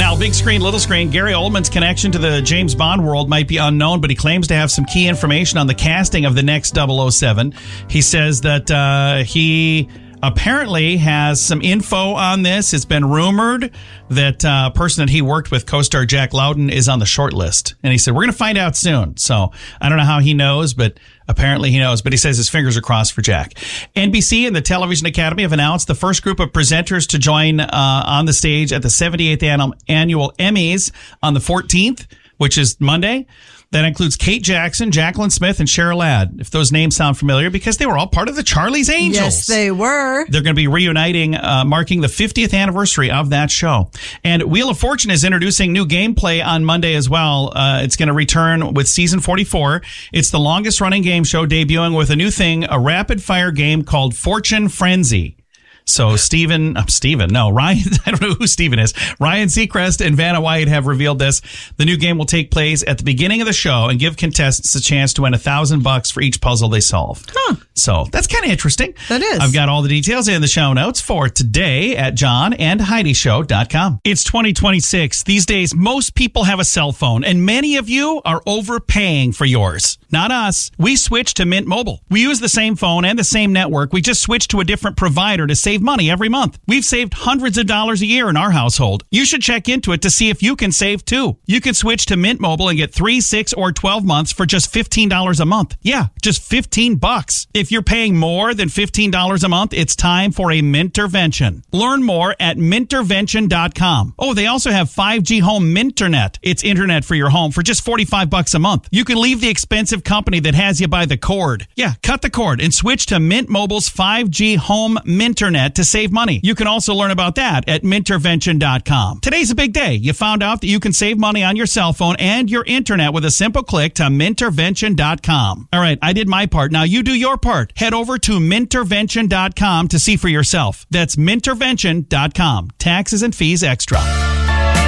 Now, big screen, little screen, Gary Oldman's connection to the James Bond world might be unknown, but he claims to have some key information on the casting of the next 007. He says that he apparently has some info on this. It's been rumored that a person that he worked with, co-star Jack Lowden, is on the short list. And he said, we're going to find out soon. So I don't know how he knows, but apparently he knows. But he says his fingers are crossed for Jack. NBC and the Television Academy have announced the first group of presenters to join on the stage at the 78th Annual Emmys on the 14th, which is Monday. That includes Kate Jackson, Jacqueline Smith, and Cheryl Ladd, if those names sound familiar, because they were all part of the Charlie's Angels. Yes, they were. They're going to be reuniting, marking the 50th anniversary of that show. And Wheel of Fortune is introducing new gameplay on Monday as well. It's going to return with season 44. It's the longest running game show, debuting with a new thing, a rapid fire game called Fortune Frenzy. So Ryan, I don't know who Steven is. Ryan Seacrest and Vanna White have revealed this. The new game will take place at the beginning of the show and give contestants a chance to win $1,000 for each puzzle they solve. Huh. So that's kind of interesting. That is. I've got all the details in the show notes for today at johnandheidishow.com. It's 2026. These days, most people have a cell phone, and many of you are overpaying for yours. Not us. We switched to Mint Mobile. We use the same phone and the same network. We just switched to a different provider to save money every month. We've saved hundreds of dollars a year in our household. You should check into it to see if you can save too. You can switch to Mint Mobile and get 3, 6, or 12 months for just $15 a month. Yeah, just $15. If you're paying more than $15 a month, it's time for a Mintervention. Learn more at Mintervention.com. Oh, they also have 5G Home Minternet. It's internet for your home for just $45 a month. You can leave the expensive company that has you by the cord. Yeah, cut the cord and switch to Mint Mobile's 5G Home Minternet to save money. You can also learn about that at Mintervention.com. Today's a big day. You found out that you can save money on your cell phone and your internet with a simple click to Mintervention.com. All right, I did my part. Now you do your part. Head over to Mintervention.com to see for yourself. That's Mintervention.com. Taxes and fees extra.